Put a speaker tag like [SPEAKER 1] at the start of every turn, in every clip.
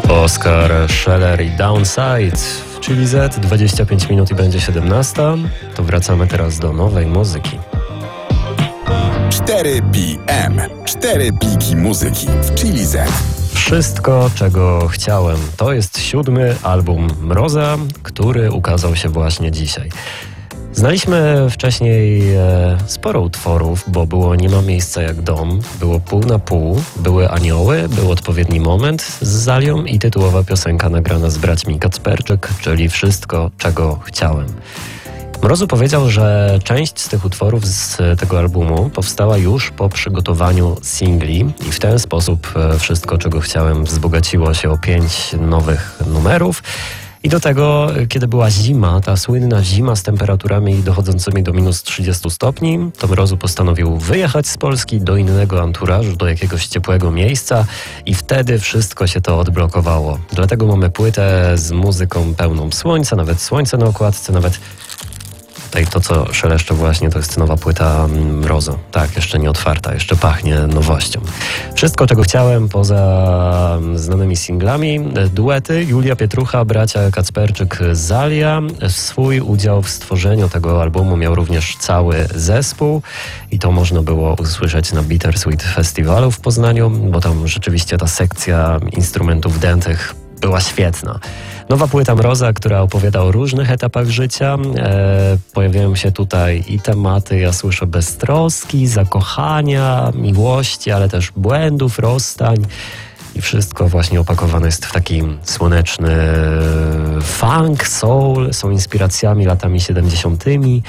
[SPEAKER 1] Oskar Scheller i Downside w Chili Z, 25 minut i będzie 17. To wracamy teraz do nowej muzyki.
[SPEAKER 2] 4 PM. 4 piki muzyki w Chili Z.
[SPEAKER 1] Wszystko, czego chciałem. To jest 7. album Mroza, który ukazał się właśnie dzisiaj. Znaliśmy wcześniej sporo utworów, bo było Nie ma miejsca jak dom, było Pół na pół, były Anioły, był Odpowiedni moment z Zalią i tytułowa piosenka nagrana z braćmi Kacperczyk, czyli Wszystko, czego chciałem. Mrozu powiedział, że część z tych utworów z tego albumu powstała już po przygotowaniu singli i w ten sposób Wszystko, czego chciałem wzbogaciło się o 5 nowych numerów. I do tego, kiedy była zima, ta słynna zima z temperaturami dochodzącymi do minus 30 stopni, to Mrozu postanowił wyjechać z Polski do innego anturażu, do jakiegoś ciepłego miejsca i wtedy wszystko się to odblokowało. Dlatego mamy płytę z muzyką pełną słońca, nawet słońce na okładce, nawet tutaj to, co szeleszczę właśnie, to jest nowa płyta Mrozu. Tak, jeszcze nie otwarta, jeszcze pachnie nowością. Wszystko, czego chciałem, poza znanymi singlami, duety Julia Pietrucha, bracia Kacperczyk, Zalia. Swój udział w stworzeniu tego albumu miał również cały zespół i to można było usłyszeć na Bittersweet Festiwalu w Poznaniu, bo tam rzeczywiście ta sekcja instrumentów dętych była świetna. Nowa płyta Mroza, która opowiada o różnych etapach życia. Pojawiają się tutaj i tematy, ja słyszę, beztroski, zakochania, miłości, ale też błędów, rozstań. I wszystko właśnie opakowane jest w taki słoneczny funk, soul. Są inspiracjami latami 70.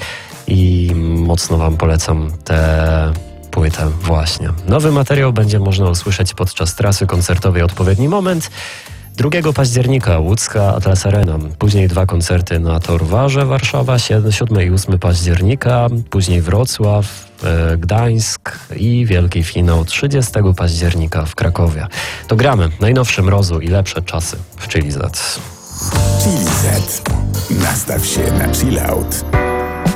[SPEAKER 1] i mocno wam polecam tę płytę właśnie. Nowy materiał będzie można usłyszeć podczas trasy koncertowej Odpowiedni moment. 2 października Łódzka Atlas Arena, później 2 koncerty na Torwarze Warszawa, 7 i 8 października, później Wrocław, Gdańsk i wielki finał 30 października w Krakowie. To gramy najnowszy Mrozu i lepsze czasy w Chili Z.
[SPEAKER 2] Chili Z. Nastaw się na chill out.